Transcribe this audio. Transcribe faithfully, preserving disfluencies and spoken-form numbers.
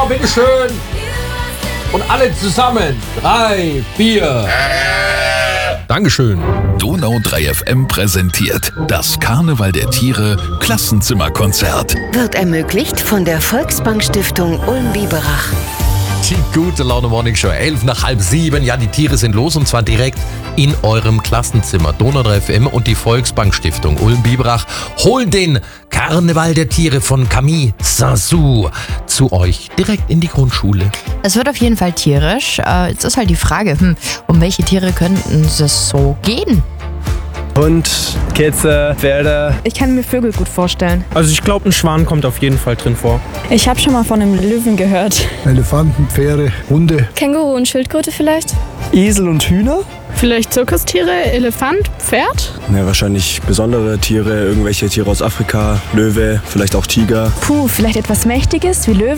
Ja, bitteschön. Und alle zusammen. Drei, vier. Dankeschön. Donau drei F M präsentiert das Karneval der Tiere Klassenzimmerkonzert. Wird ermöglicht von der Volksbank-Stiftung Ulm-Biberach. Die gute Laune Morning Show. Elf nach halb sieben. Ja, die Tiere sind los und zwar direkt in eurem Klassenzimmer. Donau drei F M und die Volksbank Stiftung Ulm-Biberach holen den Karneval der Tiere von Camille Saint-Saëns zu euch direkt in die Grundschule. Es wird auf jeden Fall tierisch. Äh, jetzt ist halt die Frage, hm, um welche Tiere könnten es so gehen? Hund, Kätze, Pferde. Ich kann mir Vögel gut vorstellen. Also ich glaube, ein Schwan kommt auf jeden Fall drin vor. Ich habe schon mal von einem Löwen gehört. Elefanten, Pferde, Hunde. Känguru und Schildkröte vielleicht? Esel und Hühner? Vielleicht Zirkustiere, Elefant, Pferd? Ja, wahrscheinlich besondere Tiere, irgendwelche Tiere aus Afrika, Löwe, vielleicht auch Tiger. Puh, vielleicht etwas Mächtiges wie Löwe?